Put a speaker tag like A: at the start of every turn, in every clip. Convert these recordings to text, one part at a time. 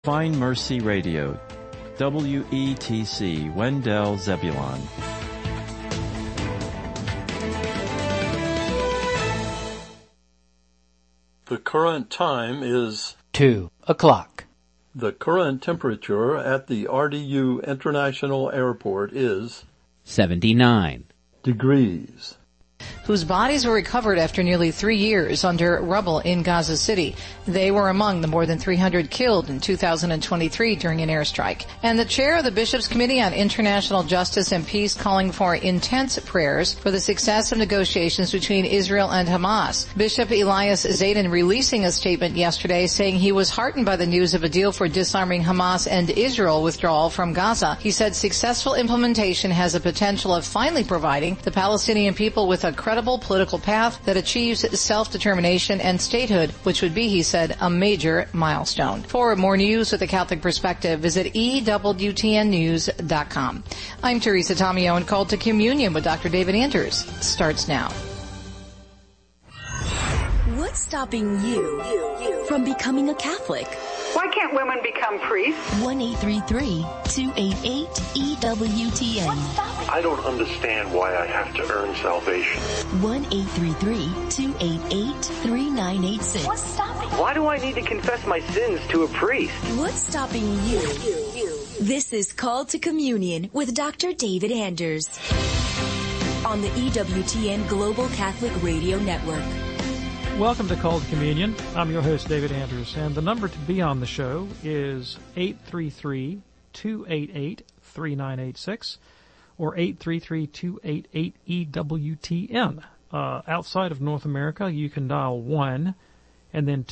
A: Divine Mercy Radio, WETC, Wendell, Zebulon.
B: The current time is
C: 2 o'clock.
B: The current temperature at the RDU International Airport is
C: 79
B: degrees.
D: Whose bodies were recovered after nearly 3 years under rubble in Gaza City. They were among the more than 300 killed in 2023 during an airstrike. And the chair of the Bishops' Committee on International Justice and Peace calling for intense prayers for the success of negotiations between Israel and Hamas. Bishop Elias Zayden releasing a statement yesterday saying he was heartened by the news of a deal for disarming Hamas and Israel withdrawal from Gaza. He said successful implementation has the potential of finally providing the Palestinian people with a credible political path that achieves self-determination and statehood, which would be, he said, a major milestone. For more news with a Catholic perspective, visit EWTNnews.com. I'm Teresa Tomeo, and Called to Communion with Dr. David Anders starts now.
E: What's stopping you from becoming a Catholic?
F: Why can't women become priests?
E: 1-833-288-EWTN.
G: I don't understand why I have to earn salvation.
E: 1-833-288-3986.
F: What's stopping you?
H: Why do I need to confess my sins to a priest?
E: What's stopping you? This is Called to Communion with Dr. David Anders on the EWTN Global Catholic Radio Network.
I: Welcome to Called Communion. I'm your host, David Anders, and the number to be on the show is 833-288-3986 or 833-288-EWTN. Outside of North America, you can dial 1 and then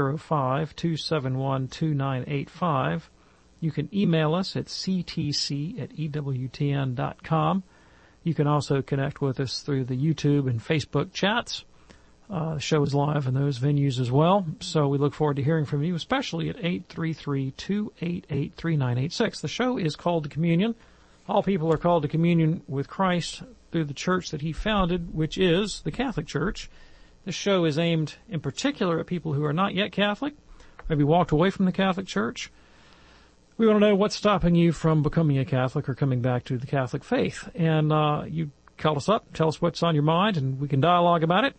I: 205-271-2985. You can email us at ctc@ewtn.com. You can also connect with us through the YouTube and Facebook chats. The show is live in those venues as well, so we look forward to hearing from you, especially at 833-288-3986. The show is Called to Communion. All people are called to communion with Christ through the church that he founded, which is the Catholic Church. This show is aimed in particular at people who are not yet Catholic, maybe walked away from the Catholic Church. We want to know what's stopping you from becoming a Catholic or coming back to the Catholic faith. And you call us up, tell us what's on your mind, and we can dialogue about it.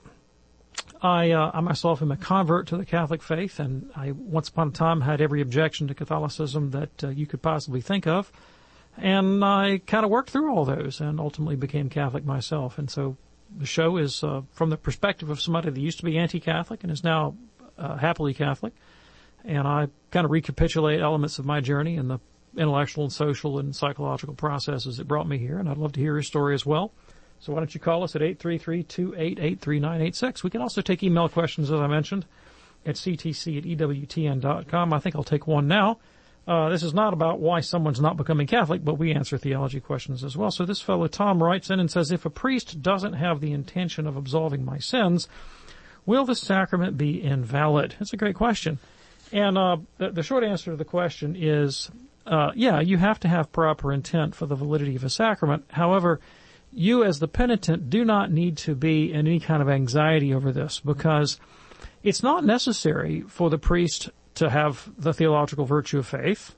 I: I myself am a convert to the Catholic faith, and I once upon a time had every objection to Catholicism that you could possibly think of. And I kind of worked through all those and ultimately became Catholic myself. And so the show is from the perspective of somebody that used to be anti-Catholic and is now happily Catholic. And I kind of recapitulate elements of my journey and the intellectual and social and psychological processes that brought me here. And I'd love to hear your story as well. So why don't you call us at 833-288-3986. We can also take email questions, as I mentioned, at ctc@ewtn.com. I think I'll take one now. This is not about why someone's not becoming Catholic, but we answer theology questions as well. So this fellow Tom writes in and says, if a priest doesn't have the intention of absolving my sins, will the sacrament be invalid? That's a great question. And the short answer to the question is, yeah, you have to have proper intent for the validity of a sacrament. However, you as the penitent do not need to be in any kind of anxiety over this, because it's not necessary for the priest to have the theological virtue of faith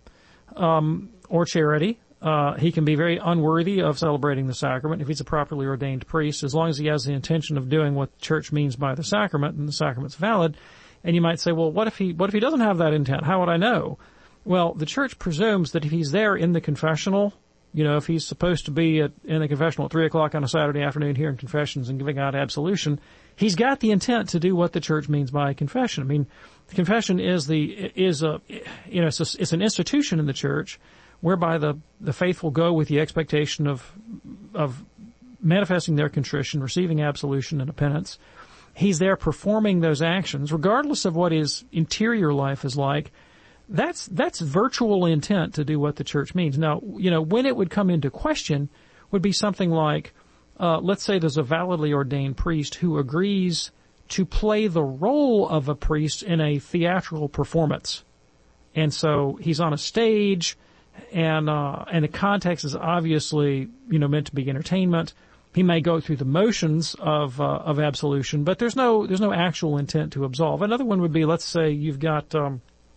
I: or charity. He can be very unworthy of celebrating the sacrament if he's a properly ordained priest, as long as he has the intention of doing what the church means by the sacrament, and the sacrament's valid. And you might say, well, what if he doesn't have that intent? How would I know? Well, the church presumes that if he's there in the confessional, you know, if he's supposed to be in the confessional at 3 o'clock on a Saturday afternoon hearing confessions and giving out absolution, he's got the intent to do what the church means by confession. I mean, the confession it's an institution in the church whereby the faithful go with the expectation of manifesting their contrition, receiving absolution and a penance. He's there performing those actions, regardless of what his interior life is like. That's virtual intent to do what the church means. Now, you know, when it would come into question would be something like, let's say there's a validly ordained priest who agrees to play the role of a priest in a theatrical performance. And so he's on a stage, and the context is obviously, you know, meant to be entertainment. He may go through the motions of absolution, but there's no actual intent to absolve. Another one would be, let's say you've got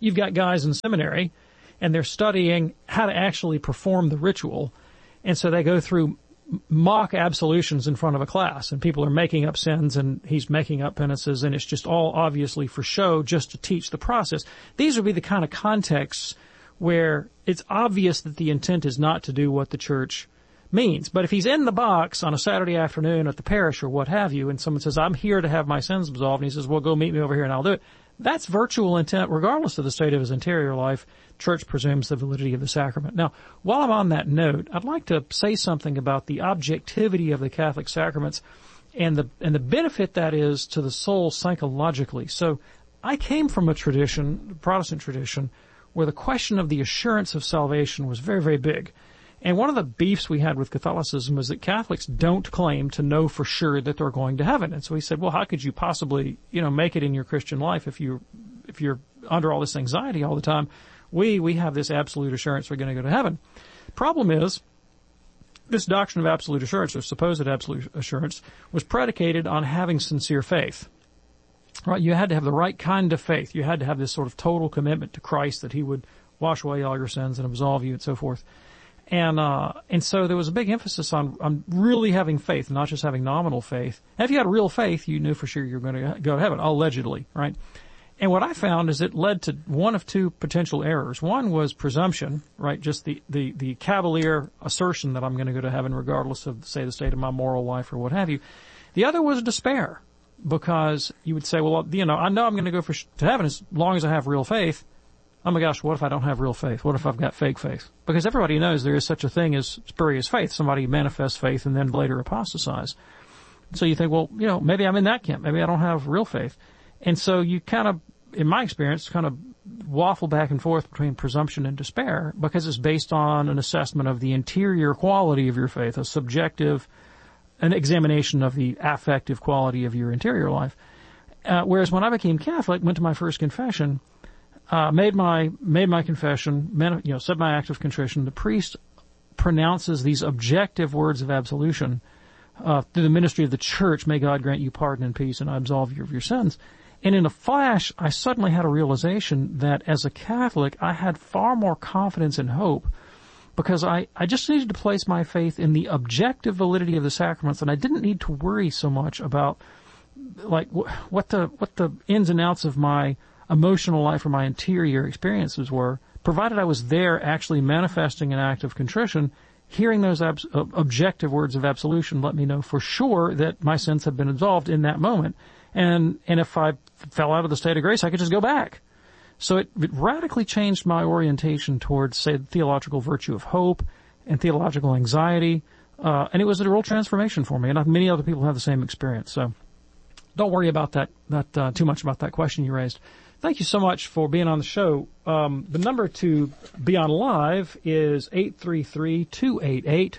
I: You've got guys in seminary, and they're studying how to actually perform the ritual, and so they go through mock absolutions in front of a class, and people are making up sins, and he's making up penances, and it's just all obviously for show, just to teach the process. These would be the kind of contexts where it's obvious that the intent is not to do what the church means. But if he's in the box on a Saturday afternoon at the parish or what have you, and someone says, I'm here to have my sins absolved, and he says, well, go meet me over here and I'll do it. That's virtual intent, regardless of the state of his interior life. Church presumes the validity of the sacrament. Now, while I'm on that note, I'd like to say something about the objectivity of the Catholic sacraments and the benefit that is to the soul psychologically. So I came from a tradition, Protestant tradition, where the question of the assurance of salvation was very, very big. And one of the beefs we had with Catholicism was that Catholics don't claim to know for sure that they're going to heaven. And so he said, well, how could you possibly, make it in your Christian life if you're under all this anxiety all the time? We have this absolute assurance we're going to go to heaven. Problem is, this doctrine of absolute assurance, or supposed absolute assurance, was predicated on having sincere faith. Right? You had to have the right kind of faith. You had to have this sort of total commitment to Christ, that he would wash away all your sins and absolve you and so forth. And so there was a big emphasis on really having faith, not just having nominal faith. And if you had real faith, you knew for sure you were going to go to heaven, allegedly, right? And what I found is it led to one of two potential errors. One was presumption, right? Just the cavalier assertion that I'm going to go to heaven regardless of, say, the state of my moral life or what have you. The other was despair, because you would say, well, I know I'm going to go to heaven as long as I have real faith. Oh my gosh, what if I don't have real faith? What if I've got fake faith? Because everybody knows there is such a thing as spurious faith. Somebody manifests faith and then later apostatize. So you think, well, maybe I'm in that camp. Maybe I don't have real faith. And so you kind of, in my experience, kind of waffle back and forth between presumption and despair, because it's based on an assessment of the interior quality of your faith, an examination of the affective quality of your interior life. Whereas when I became Catholic, went to my first confession, made my confession, said my act of contrition, the priest pronounces these objective words of absolution, through the ministry of the church, may God grant you pardon and peace, and I absolve you of your sins. And in a flash, I suddenly had a realization that as a Catholic, I had far more confidence and hope, because I just needed to place my faith in the objective validity of the sacraments, and I didn't need to worry so much about, what the ins and outs of my emotional life or my interior experiences were, provided I was there actually manifesting an act of contrition. Hearing those objective words of absolution let me know for sure that my sins have been absolved in that moment. And if I fell out of the state of grace, I could just go back. So it radically changed my orientation towards, say, the theological virtue of hope and theological anxiety. And it was a real transformation for me. And many other people have the same experience. So don't worry about that too much about that question you raised. Thank you so much for being on the show. The number to be on live is 833-288-3986,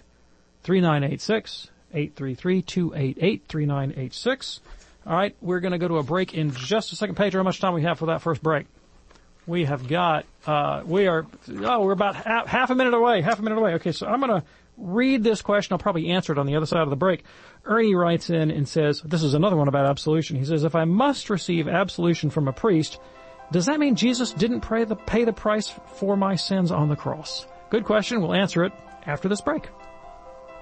I: 833-288-3986. All right, we're going to go to a break in just a second. Pedro, how much time we have for that first break? We have got, we're about half a minute away. Okay, so I'm going to read this question. I'll probably answer it on the other side of the break. Ernie writes in and says, this is another one about absolution. He says, if I must receive absolution from a priest, does that mean Jesus didn't pay the price for my sins on the cross? Good question. We'll answer it after this break.